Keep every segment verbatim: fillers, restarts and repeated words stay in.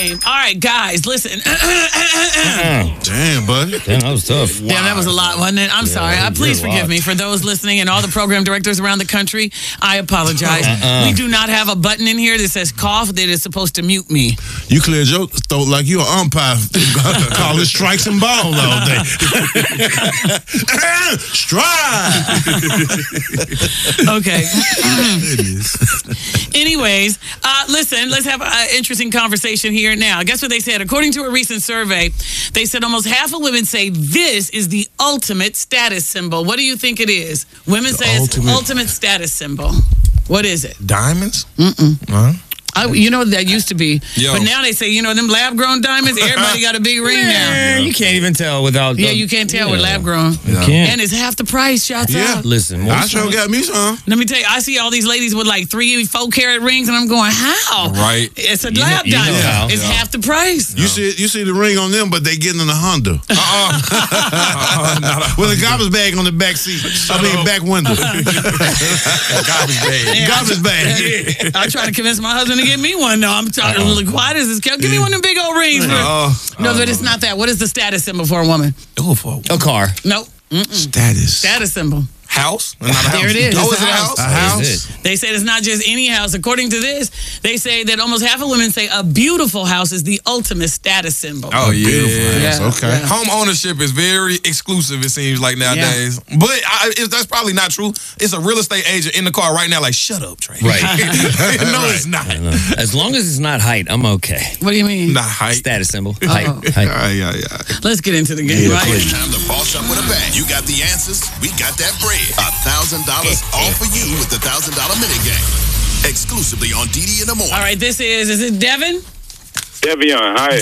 All right, guys, listen. Damn, buddy. Damn, that was tough. Wow. Damn, that was a lot, wasn't it? I'm yeah, sorry. Uh, please forgive me. For those listening and all the program directors around the country, I apologize. Uh-uh. We do not have a button in here that says cough that is supposed to mute me. You cleared your throat like you're an umpire calling strikes and balls all day. Strike! Okay. Anyways, uh, listen, let's have an interesting conversation here now. Guess what they said? According to a recent survey, they said almost half of women say this is the ultimate status symbol. What do you think it is? Women the say ultimate. It's ultimate status symbol. What is it? Diamonds? Mm-mm. Uh-huh. I, you know that used to be, Yo. But now they say, you know, them lab-grown diamonds, everybody got a big ring Man, now. You can't even tell without... Yeah, you can't tell yeah. with lab-grown. You yeah. can't. And it's half the price, shots yeah. out. Listen, I sure got me some. Let me tell you, I see all these ladies with like three, four-carat rings, and I'm going, how? Right. It's a you lab know, diamond. You know it's yeah. half the price. You see you see the ring on them, but they getting in a Honda. Uh-uh. uh-uh. With a garbage bag on the back seat. Shut I mean, up. back window. Garbage bag. Yeah, garbage bag. I'm trying to convince my husband to get me one, though. I'm talking uh-uh. Look, why does this count? Give me one of them big old rings. Uh, no, but it's not that. What is the status symbol for a woman? Oh, for a car. Nope. Mm-mm. Status. Status symbol. House? Not a house. There it is. Oh, it's is it a house? A house? They said it's not just any house. According to this, they say that almost half of women say a beautiful house is the ultimate status symbol. Oh, yeah. Beautiful house. Yeah. Okay. Yeah. Home ownership is very exclusive, it seems like nowadays. Yeah. But I, it, that's probably not true. It's a real estate agent in the car right now like, shut up, Trey. Right. No, right. it's not. As long as it's not height, I'm okay. What do you mean? Not height. Status symbol. Oh. Height. height. Yeah, yeah, yeah. Let's get into the game, yeah, right? please. Time to boss up with a bang. You got the answers. We got that bread. A thousand dollars all for you with the thousand dollar minigame. Exclusively on D D in the morning. All right, this is, is it Devin? Devion, hi.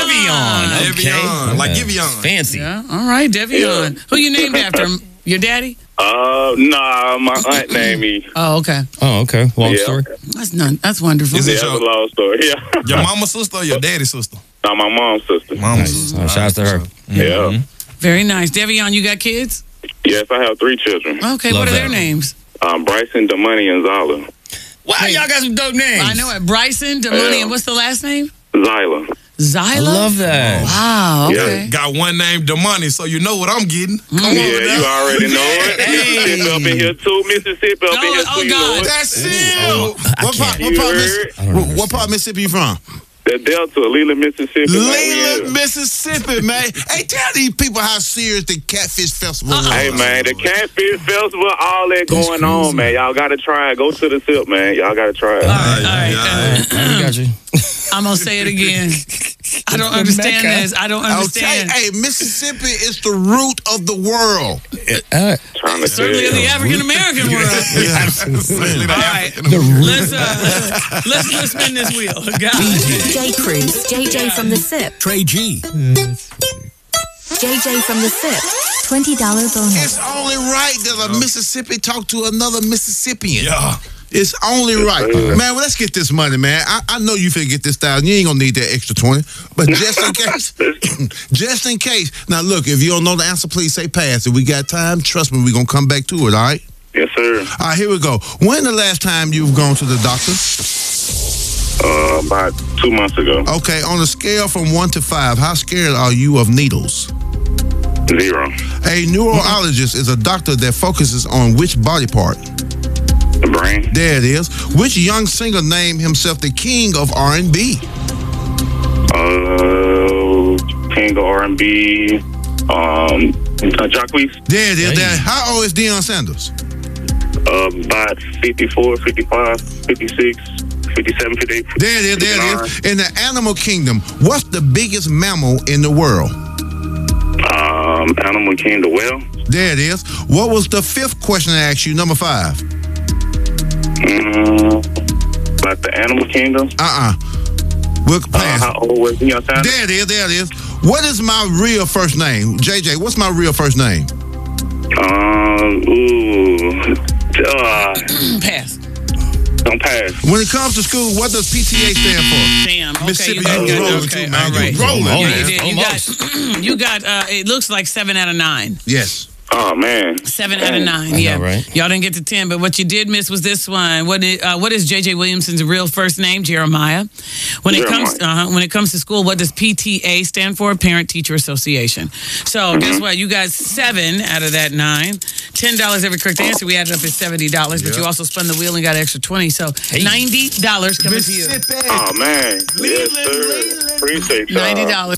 Devion. Okay. Devion. Like Giveon. Fancy. Yeah, all right, Devion. Yeah. Who you named after? Your daddy? Uh, nah, my aunt named me. Oh, okay. Oh, okay. Long Yeah. story. That's none. That's wonderful. Is Yeah, it that's your, a long story. Yeah. your mama's sister or your daddy's sister? Nah, my mom's sister. Mom's Nice. sister. Oh, shouts to her. Yeah. Mm-hmm. Very nice. Devion, you got kids? Yes, I have three children. Okay, Love what are that. their names? Um, Bryson, Damani, and Zyla. Wow, Hey. y'all got some dope names. I know it. Bryson, Damani, Yeah. and what's the last name? Zyla. Zyla? I love that. Wow, okay. Yeah. Got one name, Damani, so you know what I'm getting. Come on Yeah, now. you already know it. Mississippi up in here too. Mississippi up in Oh, here oh, too. God. You know it. That's it. Oh, I what, part, can't. what, You part, heard? Miss, I don't what, what part of Mississippi you from? The Delta, Leland, Mississippi. Leland, Mississippi, man. Hey, tell these people how serious the Catfish Festival was. Hey, man, the Catfish Festival, all that going on, man. Y'all got to try it. Go to the sip, man. Y'all got to try it. All right, all right. I Uh, got you. I'm going to say it again. I don't understand this. I don't I'll tell you, understand. hey, Mississippi is the root of the world. Uh, Trying to Certainly in tell the you. African American world. Absolutely. All right, let's uh, let's let's spin this wheel, guys. J. Cruz, J J from the SIP. Trey G. J J from the SIP. twenty dollars bonus. It's only right that a Mississippi talk to another Mississippian. Yeah. It's only right. Man, well, let's get this money, man. I, I know you finna get this thousand. You ain't gonna need that extra twenty. But just in case, just in case. Now, look, if you don't know the answer, please say pass. If we got time, trust me, we're gonna come back to it, all right? Yes, sir. All right, here we go. When the last time you've gone to the doctor? Uh, about two months ago. Okay, on a scale from one to five, how scared are you of needles? Zero. A neurologist is a doctor that focuses on which body part? The brain. There it is. Which young singer named himself the king of R and B? Uh, King of R and B. Um, uh, Jacquees. There it is. Hey. There. How old is Deion Sanders? Uh, about fifty-four, fifty-five, fifty-six, fifty-seven, fifty-eight. There it is. There it is. In the animal kingdom, what's the biggest mammal in the world? Um, Animal King, the whale. There it is. What was the fifth question I asked you? Number five. Mm, like the Animal Kingdom. Uh-uh. We'll Uh, pass. how old was Deion Sanders? There it is. There it is. What is my real first name? J J, what's my real first name? Um, ooh, uh, Pass. don't pass. When it comes to school, what does P T A stand for? Damn. Okay, Mississippi, you got, you got rolling okay, too, man. all right. You rolling, Oh, Yeah, man. you did. You Almost. got, you got. Uh, it looks like seven out of nine. Yes. Uh, Oh, man. Seven out of nine. I Yeah, know, right? Y'all didn't get to ten, but what you did miss was this one. What is, uh, what is J J Williamson's real first name? Jeremiah. When it Jeremiah. comes uh, when it comes to school, what does P T A stand for? Parent Teacher Association. So Mm-hmm. guess what? You got seven out of that nine. Ten dollars every correct answer. We added up is seventy dollars, but you also spun the wheel and got an extra twenty. So ninety dollars coming to you. Oh, man. Yes, sir. Appreciate y'all. Ninety dollars.